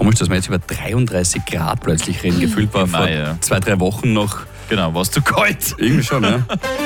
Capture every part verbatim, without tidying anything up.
Komisch, dass wir jetzt über dreiunddreißig Grad plötzlich reden. Gefühlt war vor Mai, ja. zwei, drei Wochen noch. Genau, war es zu kalt. Irgendwie schon, ne?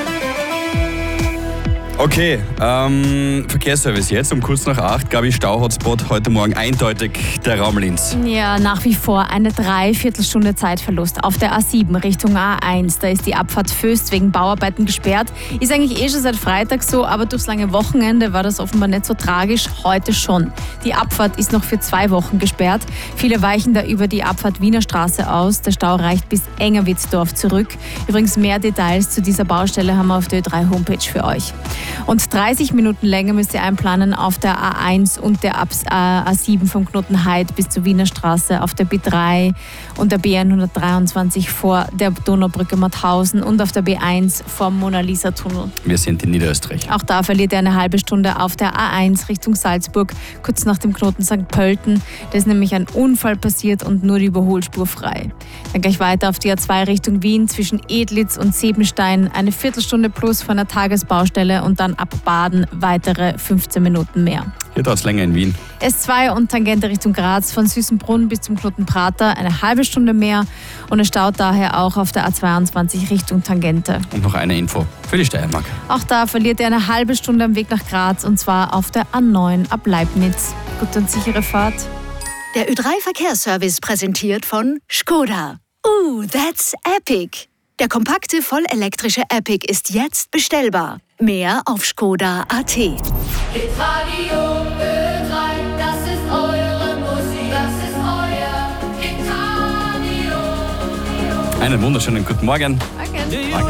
Okay, ähm, Verkehrsservice jetzt um kurz nach acht. Gabi, Stau-Hotspot heute Morgen eindeutig der Raum Linz. Ja, nach wie vor eine Dreiviertelstunde Zeitverlust auf der A sieben Richtung A eins. Da ist die Abfahrt Föst wegen Bauarbeiten gesperrt. Ist eigentlich eh schon seit Freitag so, aber durchs lange Wochenende war das offenbar nicht so tragisch. Heute schon. Die Abfahrt ist noch für zwei Wochen gesperrt. Viele weichen da über die Abfahrt Wiener Straße aus. Der Stau reicht bis Engerwitzdorf zurück. Übrigens mehr Details zu dieser Baustelle haben wir auf der Ö drei Homepage für euch. Und dreißig Minuten länger müsst ihr einplanen auf der A eins und der A sieben vom Knoten Heid bis zur Wiener Straße, auf der B drei und der B hundertdreiundzwanzig vor der Donaubrücke Mauthausen und auf der B eins vor Mona Lisa Tunnel. Wir sind in Niederösterreich. Auch da verliert ihr eine halbe Stunde auf der A eins Richtung Salzburg, kurz nach dem Knoten Sankt Pölten. Da ist nämlich ein Unfall passiert und nur die Überholspur frei. Dann gleich weiter auf die A zwei Richtung Wien zwischen Edlitz und Sebenstein, eine Viertelstunde plus von einer Tagesbaustelle und dann ab Baden weitere fünfzehn Minuten mehr. Hier dauert es länger in Wien. S zwei und Tangente Richtung Graz von Süßenbrunn bis zum Knoten Prater eine halbe Stunde mehr und es staut daher auch auf der A zweiundzwanzig Richtung Tangente. Und noch eine Info für die Steiermark. Auch da verliert ihr eine halbe Stunde am Weg nach Graz und zwar auf der A neun ab Leibniz. Gute und sichere Fahrt. Der Ö drei Verkehrsservice präsentiert von Skoda. Ooh, that's epic! Der kompakte, vollelektrische Epic ist jetzt bestellbar. Mehr auf skoda punkt a t. Hitradio Ö drei, das ist eure Musik, das ist euer Hitradio. Einen wunderschönen guten Morgen. Morgen.